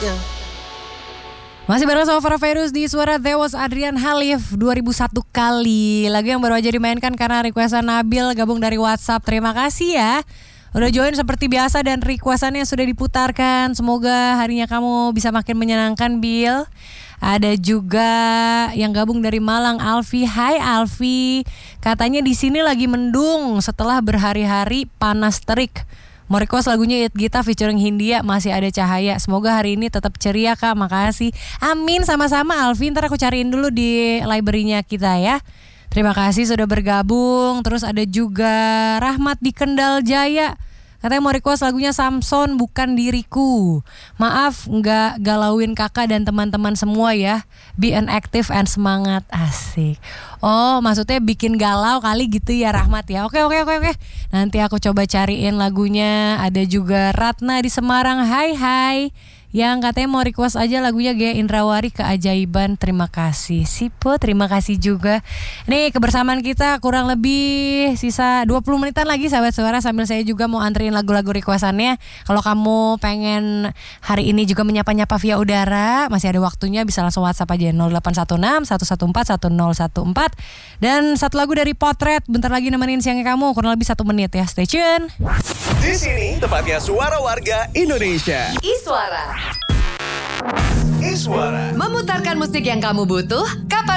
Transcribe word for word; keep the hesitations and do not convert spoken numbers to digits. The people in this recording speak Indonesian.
Yeah. Masih bareng sama Farah Fairuz di Suara Dewas Adrian Halif dua ribu satu kali. Lagu yang baru aja dimainkan karena requestan Nabil gabung dari WhatsApp. Terima kasih ya. Udah join seperti biasa dan requestannya sudah diputarkan. Semoga harinya kamu bisa makin menyenangkan, Bill. Ada juga yang gabung dari Malang, Alfi. Hai Alfi. Katanya di sini lagi mendung setelah berhari-hari panas terik. Mau request lagunya It Gita featuring Hindia, Masih Ada Cahaya. Semoga hari ini tetap ceria Kak, makasih. Amin, sama-sama Alfi. Ntar aku cariin dulu di library-nya kita ya. Terima kasih sudah bergabung. Terus ada juga Rahmat di Kendal Jaya. Katanya mau request lagunya Samson Bukan Diriku. Maaf nggak galauin kakak dan teman-teman semua ya. Be an active and semangat. Asik. Oh maksudnya bikin galau kali gitu ya Rahmat ya. Oke oke oke oke. Nanti aku coba cariin lagunya. Ada juga Ratna di Semarang. Hai hai. Yang katanya mau request aja lagunya Gaya Indrawari Keajaiban. Terima kasih Sipo, terima kasih juga. Nih kebersamaan kita kurang lebih sisa dua puluh menitan lagi sahabat suara. Sambil saya juga mau anterin lagu-lagu requestannya. Kalau kamu pengen hari ini juga menyapa-nyapa via udara, masih ada waktunya, bisa langsung WhatsApp aja nol delapan satu enam satu satu empat satu nol satu empat. Dan satu lagu dari Potret bentar lagi nemenin siangnya kamu kurang lebih satu menit ya. Stay tune. Di sini tempatnya suara warga Indonesia. Iswara Iswara memutarkan musik yang kamu butuh kapan